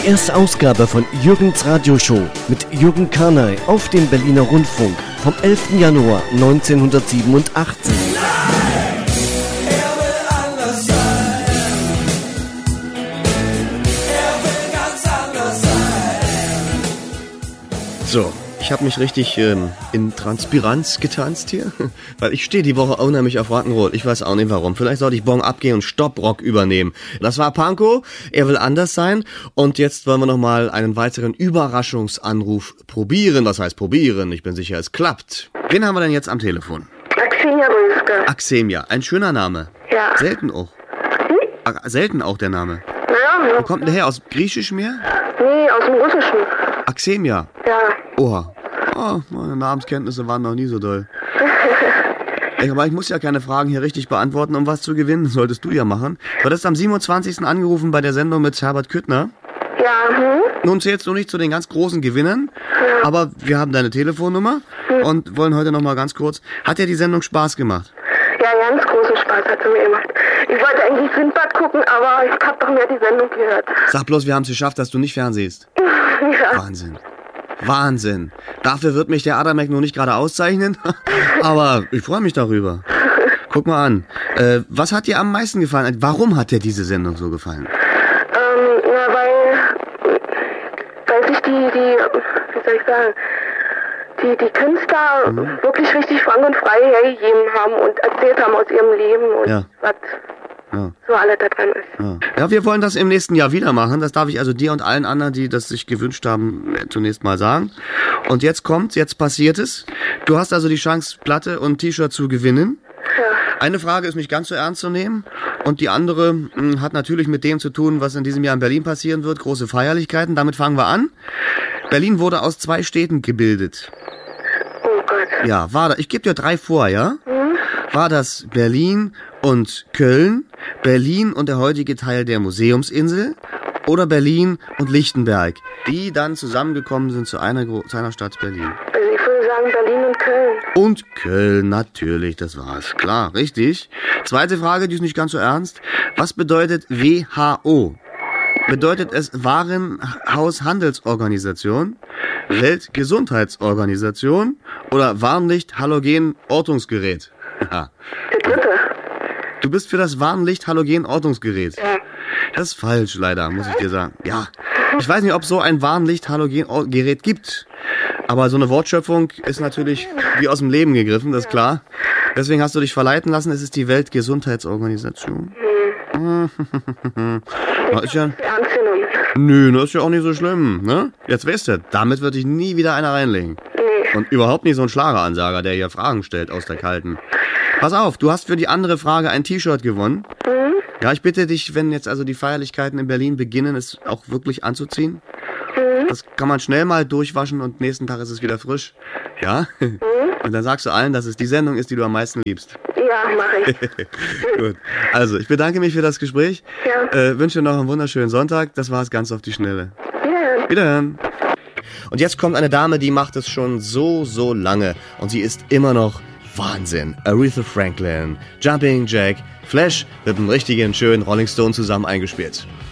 Die erste Ausgabe von Jürgens Radioshow mit Jürgen Karnay auf dem Berliner Rundfunk vom 11. Januar 1987. So, ich habe mich richtig in Transpiranz getanzt hier, weil ich stehe die Woche unheimlich auf Rock'n'Roll. Ich weiß auch nicht warum. Vielleicht sollte ich morgen abgehen und Stop-Rock übernehmen. Das war Pankow, er will anders sein. Und jetzt wollen wir nochmal einen weiteren Überraschungsanruf probieren. Was heißt probieren? Ich bin sicher, es klappt. Wen haben wir denn jetzt am Telefon? Axemia Röske. Axemia, ein schöner Name. Ja. Selten auch. Selten auch der Name. Ja. Wo kommt der her? Aus Griechisch mehr? Nee, aus dem Russischen. Axemia. Ja. Oha. Oh, meine Namenskenntnisse waren noch nie so doll. Aber ich muss ja keine Fragen hier richtig beantworten, um was zu gewinnen. Das solltest du ja machen. Du hattest am 27. angerufen bei der Sendung mit Herbert Küttner. Ja, Nun zählst du nicht zu den ganz großen Gewinnern, aber wir haben deine Telefonnummer und wollen heute noch mal ganz kurz. Hat dir die Sendung Spaß gemacht? Ja, ganz großen Spaß hat sie mir gemacht. Ich wollte eigentlich Sindbad gucken, aber ich hab doch mehr die Sendung gehört. Sag bloß, wir haben es geschafft, dass du nicht fernsiehst. Ja. Wahnsinn. Wahnsinn. Dafür wird mich der Adamek noch nicht gerade auszeichnen, aber ich freue mich darüber. Guck mal an. Was hat dir am meisten gefallen? Warum hat dir diese Sendung so gefallen? Ja, weil sich wie soll ich sagen, die Künstler wirklich richtig frank und frei hergegeben haben und erzählt haben aus ihrem Leben und was so alles da dran ist. Ja, wir wollen das im nächsten Jahr wieder machen. Das darf ich also dir und allen anderen, die das sich gewünscht haben, zunächst mal sagen. Und jetzt passiert es. Du hast also die Chance, Platte und T-Shirt zu gewinnen. Ja. Eine Frage ist nicht ganz so ernst zu nehmen und die andere hat natürlich mit dem zu tun, was in diesem Jahr in Berlin passieren wird. Große Feierlichkeiten. Damit fangen wir an. Berlin wurde aus 2 Städten gebildet. Oh Gott. Ja, ich gebe dir 3 vor, ja? War das Berlin und Köln, Berlin und der heutige Teil der Museumsinsel oder Berlin und Lichtenberg, die dann zusammengekommen sind zu einer Stadt Berlin? Also ich würde sagen Berlin und Köln. Und Köln, natürlich, das war's. Klar, richtig. Zweite Frage, die ist nicht ganz so ernst. Was bedeutet WHO? Bedeutet es Warenhaushandelsorganisation, Weltgesundheitsorganisation oder Warnlicht-Halogen-Ortungsgerät? Der dritte. Du bist für das Warnlicht-Halogen-Ortungsgerät. Ja. Das ist falsch, leider, muss ich dir sagen. Ja, ich weiß nicht, ob es so ein Warnlicht-Halogen-Gerät gibt. Aber so eine Wortschöpfung ist natürlich wie aus dem Leben gegriffen, das ist klar. Deswegen hast du dich verleiten lassen, es ist die Weltgesundheitsorganisation. Ist ja, Ernst genommen. nö, das ist ja auch nicht so schlimm, ne? Jetzt weißt du, damit wird dich nie wieder einer reinlegen. Nee. Und überhaupt nicht so ein Schlageransager, der hier Fragen stellt aus der Kalten. Pass auf, du hast für die andere Frage ein T-Shirt gewonnen. Ja, ich bitte dich, wenn jetzt also die Feierlichkeiten in Berlin beginnen, es auch wirklich anzuziehen. Das kann man schnell mal durchwaschen und nächsten Tag ist es wieder frisch. Ja? Und dann sagst du allen, dass es die Sendung ist, die du am meisten liebst. Ja, mache ich. Gut. Also, ich bedanke mich für das Gespräch. Ja. Wünsche dir noch einen wunderschönen Sonntag. Das war es ganz auf die Schnelle. Ja. Wiederhören. Und jetzt kommt eine Dame, die macht es schon so lange. Und sie ist immer noch Wahnsinn. Aretha Franklin, Jumping Jack, Flash mit einem richtigen schönen Rolling Stone zusammen eingespielt.